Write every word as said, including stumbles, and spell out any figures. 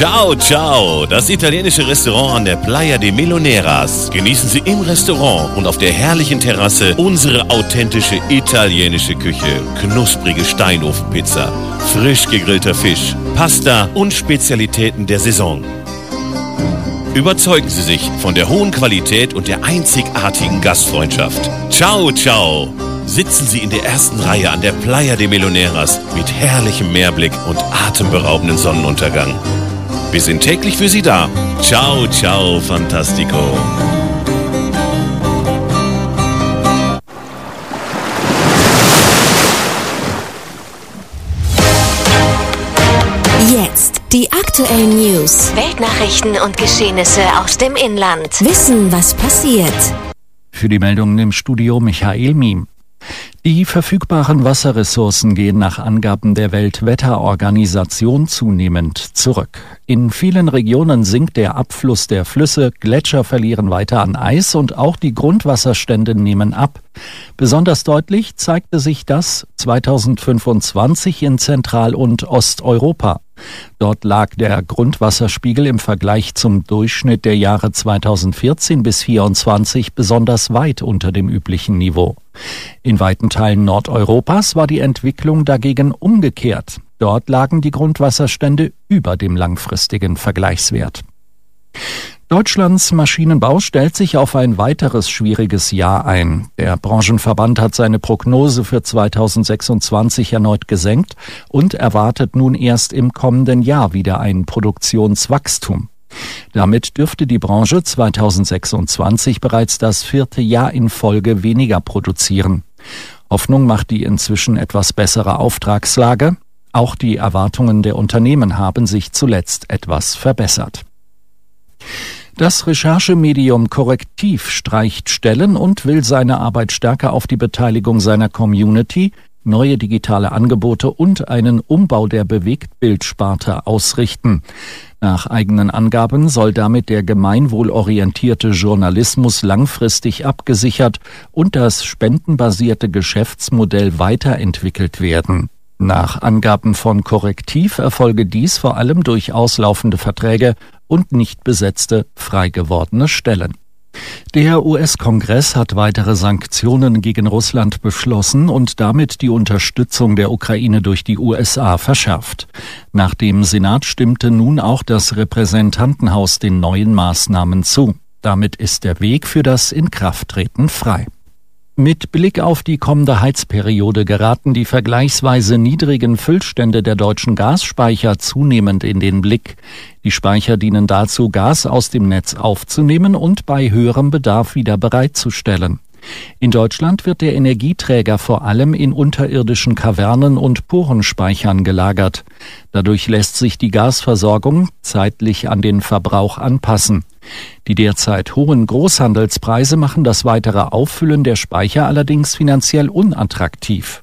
Ciao, ciao, das italienische Restaurant an der Playa de Meloneras. Genießen Sie im Restaurant und auf der herrlichen Terrasse unsere authentische italienische Küche. Knusprige Steinofenpizza, frisch gegrillter Fisch, Pasta und Spezialitäten der Saison. Überzeugen Sie sich von der hohen Qualität und der einzigartigen Gastfreundschaft. Ciao, ciao. Sitzen Sie in der ersten Reihe an der Playa de Meloneras mit herrlichem Meerblick und atemberaubenden Sonnenuntergang. Wir sind täglich für Sie da. Ciao, ciao, fantastico. Jetzt die aktuellen News, Weltnachrichten und Geschehnisse aus dem Inland. Wissen, was passiert. Für die Meldungen im Studio Michael Miem. Die verfügbaren Wasserressourcen gehen nach Angaben der Weltwetterorganisation zunehmend zurück. In vielen Regionen sinkt der Abfluss der Flüsse, Gletscher verlieren weiter an Eis und auch die Grundwasserstände nehmen ab. Besonders deutlich zeigte sich das zweitausendfünfundzwanzig in Zentral- und Osteuropa. Dort lag der Grundwasserspiegel im Vergleich zum Durchschnitt der Jahre zweitausendvierzehn bis vierundzwanzig besonders weit unter dem üblichen Niveau. In weiten Teilen Nordeuropas war die Entwicklung dagegen umgekehrt. Dort lagen die Grundwasserstände über dem langfristigen Vergleichswert. Deutschlands Maschinenbau stellt sich auf ein weiteres schwieriges Jahr ein. Der Branchenverband hat seine Prognose für zweitausendsechsundzwanzig erneut gesenkt und erwartet nun erst im kommenden Jahr wieder ein Produktionswachstum. Damit dürfte die Branche zweitausendsechsundzwanzig bereits das vierte Jahr in Folge weniger produzieren. Hoffnung macht die inzwischen etwas bessere Auftragslage. Auch die Erwartungen der Unternehmen haben sich zuletzt etwas verbessert. Das Recherchemedium Correctiv streicht Stellen und will seine Arbeit stärker auf die Beteiligung seiner Community, neue digitale Angebote und einen Umbau der Bewegtbildsparte ausrichten. Nach eigenen Angaben soll damit der gemeinwohlorientierte Journalismus langfristig abgesichert und das spendenbasierte Geschäftsmodell weiterentwickelt werden. Nach Angaben von Correctiv erfolge dies vor allem durch auslaufende Verträge und nicht besetzte, frei gewordene Stellen. Der U S-Kongress hat weitere Sanktionen gegen Russland beschlossen und damit die Unterstützung der Ukraine durch die U S A verschärft. Nach dem Senat stimmte nun auch das Repräsentantenhaus den neuen Maßnahmen zu. Damit ist der Weg für das Inkrafttreten frei. Mit Blick auf die kommende Heizperiode geraten die vergleichsweise niedrigen Füllstände der deutschen Gasspeicher zunehmend in den Blick. Die Speicher dienen dazu, Gas aus dem Netz aufzunehmen und bei höherem Bedarf wieder bereitzustellen. In Deutschland wird der Energieträger vor allem in unterirdischen Kavernen und Porenspeichern gelagert. Dadurch lässt sich die Gasversorgung zeitlich an den Verbrauch anpassen. Die derzeit hohen Großhandelspreise machen das weitere Auffüllen der Speicher allerdings finanziell unattraktiv.